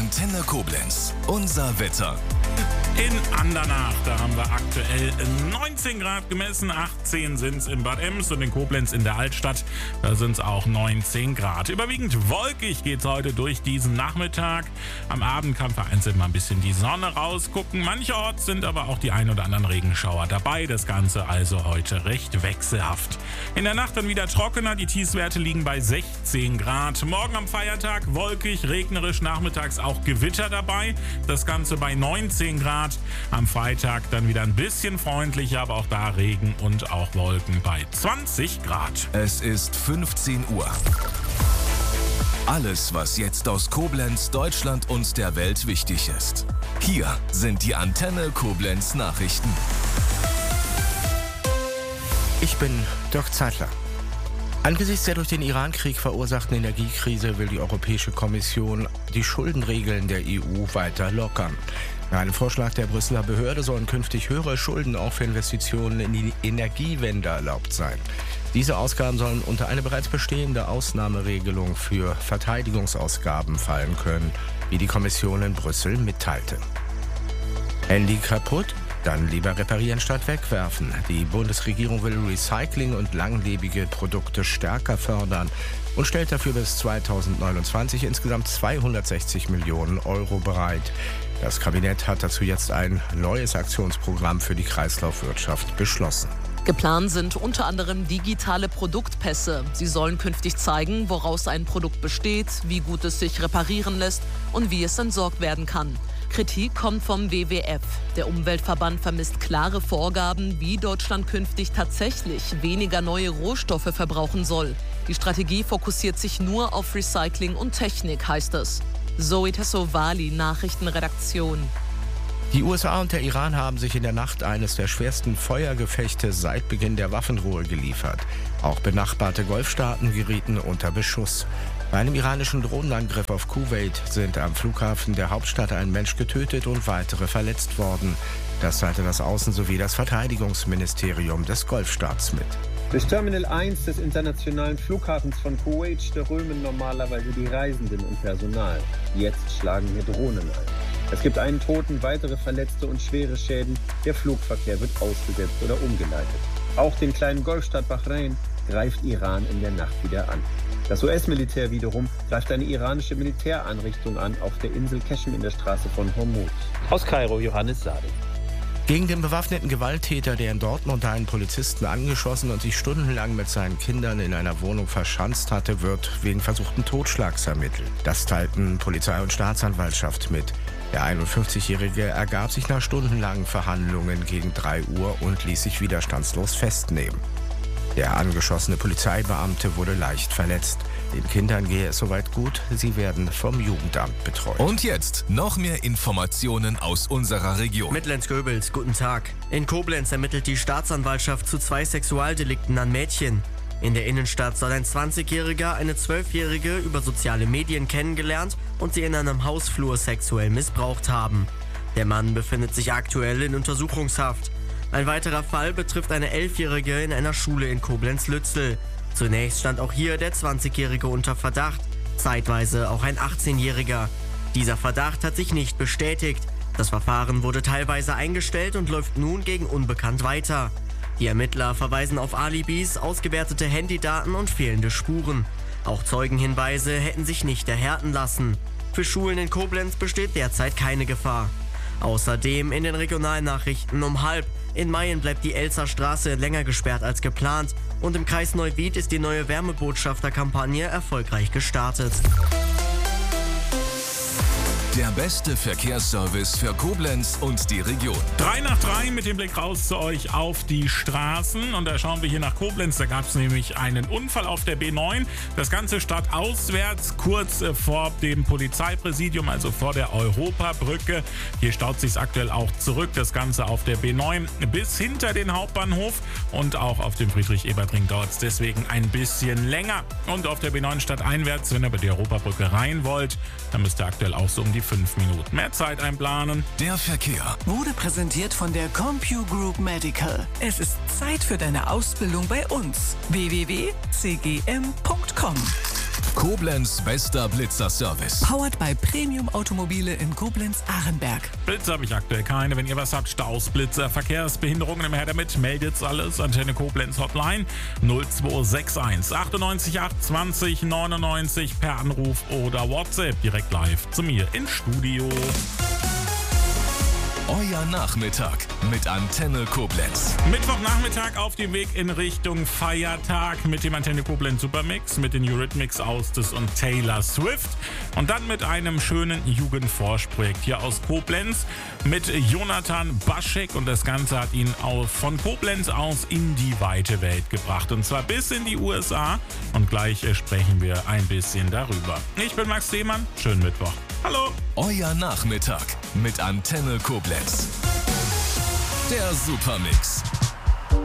Antenne Koblenz. Unser Wetter. In Andernach, da haben wir aktuell 19 Grad gemessen, 18 sind es in Bad Ems und in Koblenz in der Altstadt, da sind es auch 19 Grad. Überwiegend wolkig geht es heute durch diesen Nachmittag. Am Abend kann vereinzelt mal ein bisschen die Sonne rausgucken. Mancherorts sind aber auch die ein oder anderen Regenschauer dabei. Das Ganze also heute recht wechselhaft. In der Nacht dann wieder trockener, die Tiefstwerte liegen bei 16 Grad. Morgen am Feiertag wolkig, regnerisch, nachmittags auch Gewitter dabei. Das Ganze bei 19 Grad. Am Freitag dann wieder ein bisschen freundlicher, aber auch da Regen und auch Wolken bei 20 Grad. Es ist 15 Uhr. Alles, was jetzt aus Koblenz, Deutschland und der Welt wichtig ist. Hier sind die Antenne Koblenz Nachrichten. Ich bin Dirk Zeitler. Angesichts der durch den Iran-Krieg verursachten Energiekrise will die Europäische Kommission die Schuldenregeln der EU weiter lockern. Nach einem Vorschlag der Brüsseler Behörde sollen künftig höhere Schulden auch für Investitionen in die Energiewende erlaubt sein. Diese Ausgaben sollen unter eine bereits bestehende Ausnahmeregelung für Verteidigungsausgaben fallen können, wie die Kommission in Brüssel mitteilte. Handy kaputt? Dann lieber reparieren statt wegwerfen. Die Bundesregierung will Recycling und langlebige Produkte stärker fördern und stellt dafür bis 2029 insgesamt 260 Millionen Euro bereit. Das Kabinett hat dazu jetzt ein neues Aktionsprogramm für die Kreislaufwirtschaft beschlossen. Geplant sind unter anderem digitale Produktpässe. Sie sollen künftig zeigen, woraus ein Produkt besteht, wie gut es sich reparieren lässt und wie es entsorgt werden kann. Kritik kommt vom WWF. Der Umweltverband vermisst klare Vorgaben, wie Deutschland künftig tatsächlich weniger neue Rohstoffe verbrauchen soll. Die Strategie fokussiert sich nur auf Recycling und Technik, heißt es. Zoe Tassovali, Nachrichtenredaktion. Die USA und der Iran haben sich in der Nacht eines der schwersten Feuergefechte seit Beginn der Waffenruhe geliefert. Auch benachbarte Golfstaaten gerieten unter Beschuss. Bei einem iranischen Drohnenangriff auf Kuwait sind am Flughafen der Hauptstadt ein Mensch getötet und weitere verletzt worden. Das teilte das Außen- sowie das Verteidigungsministerium des Golfstaats mit. Das Terminal 1 des internationalen Flughafens von Kuwait strömen normalerweise die Reisenden und Personal. Jetzt schlagen hier Drohnen ein. Es gibt einen Toten, weitere Verletzte und schwere Schäden. Der Flugverkehr wird ausgesetzt oder umgeleitet. Auch den kleinen Golfstaat Bahrain greift Iran in der Nacht wieder an. Das US-Militär wiederum greift eine iranische Militäreinrichtung an auf der Insel Qeshm in der Straße von Hormuz. Aus Kairo, Johannes Sadek. Gegen den bewaffneten Gewalttäter, der in Dortmund einen Polizisten angeschossen und sich stundenlang mit seinen Kindern in einer Wohnung verschanzt hatte, wird wegen versuchten Totschlags ermittelt. Das teilten Polizei und Staatsanwaltschaft mit. Der 51-Jährige ergab sich nach stundenlangen Verhandlungen gegen 3 Uhr und ließ sich widerstandslos festnehmen. Der angeschossene Polizeibeamte wurde leicht verletzt. Den Kindern gehe es soweit gut, sie werden vom Jugendamt betreut. Und jetzt noch mehr Informationen aus unserer Region. Mitlenz-Göbels, guten Tag. In Koblenz ermittelt die Staatsanwaltschaft zu 2 Sexualdelikten an Mädchen. In der Innenstadt soll ein 20-Jähriger eine 12-Jährige über soziale Medien kennengelernt und sie in einem Hausflur sexuell missbraucht haben. Der Mann befindet sich aktuell in Untersuchungshaft. Ein weiterer Fall betrifft eine 11-Jährige in einer Schule in Koblenz-Lützel. Zunächst stand auch hier der 20-Jährige unter Verdacht, zeitweise auch ein 18-Jähriger. Dieser Verdacht hat sich nicht bestätigt. Das Verfahren wurde teilweise eingestellt und läuft nun gegen Unbekannt weiter. Die Ermittler verweisen auf Alibis, ausgewertete Handydaten und fehlende Spuren. Auch Zeugenhinweise hätten sich nicht erhärten lassen. Für Schulen in Koblenz besteht derzeit keine Gefahr. Außerdem in den Regionalnachrichten um 12:30. In Mayen bleibt die Elster Straße länger gesperrt als geplant. Und im Kreis Neuwied ist die neue Wärmebotschafterkampagne erfolgreich gestartet. Der beste Verkehrsservice für Koblenz und die Region. 3 nach 3 mit dem Blick raus zu euch auf die Straßen. Und da schauen wir hier nach Koblenz. Da gab es nämlich einen Unfall auf der B9. Das Ganze stadtauswärts, kurz vor dem Polizeipräsidium, also vor der Europabrücke. Hier staut sich aktuell auch zurück. Das Ganze auf der B9 bis hinter den Hauptbahnhof. Und auch auf dem Friedrich-Ebert-Ring dauert es deswegen ein bisschen länger. Und auf der B9 stadteinwärts, wenn ihr bei der Europabrücke rein wollt, dann müsst ihr aktuell auch so um die 5 Minuten mehr Zeit einplanen. Der Verkehr wurde präsentiert von der CompuGroup Medical. Es ist Zeit für deine Ausbildung bei uns. www.cgm.com Koblenz bester Blitzer-Service. Powered by Premium Automobile in Koblenz-Ahrenberg. Blitzer habe ich aktuell keine. Wenn ihr was habt, Staus, Blitzer, Verkehrsbehinderungen, im Her damit, meldet's alles. Antenne Koblenz Hotline 0261 98 820 99 per Anruf oder WhatsApp direkt live zu mir ins Studio. Euer Nachmittag mit Antenne Koblenz. Mittwochnachmittag auf dem Weg in Richtung Feiertag mit dem Antenne Koblenz Supermix, mit den Eurythmics Austes und Taylor Swift und dann mit einem schönen Jugendforschprojekt hier aus Koblenz mit Jonathan Baschek und das Ganze hat ihn von Koblenz aus in die weite Welt gebracht und zwar bis in die USA und gleich sprechen wir ein bisschen darüber. Ich bin Max Seemann, schönen Mittwoch. Hallo! Euer Nachmittag mit Antenne Koblenz. Der Supermix.